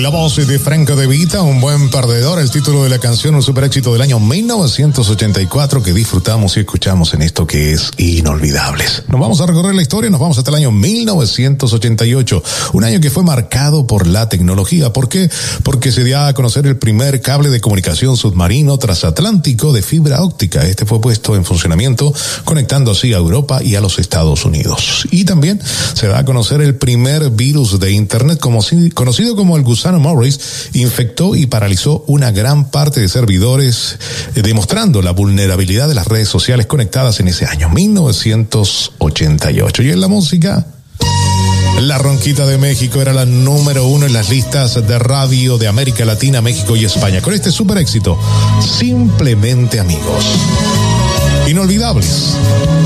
La voz de Franco De Vita, un buen perdedor, el título de la canción, un super éxito del año 1984 que disfrutamos y escuchamos en esto que es Inolvidables. Nos vamos a recorrer la historia, nos vamos hasta el año 1988, un año que fue marcado por la tecnología. ¿Por qué? Porque se dio a conocer el primer cable de comunicación submarino transatlántico de fibra óptica. Este fue puesto en funcionamiento, conectando así a Europa y a los Estados Unidos. Y también se da a conocer el primer virus de Internet, conocido como el gusano Morris, infectó y paralizó una gran parte de servidores, demostrando la vulnerabilidad de las redes sociales conectadas en ese año 1988. Y en la música, La Ronquita de México era la número 1 en las listas de radio de América Latina, México y España. Con este super éxito, Simplemente Amigos. Inolvidables.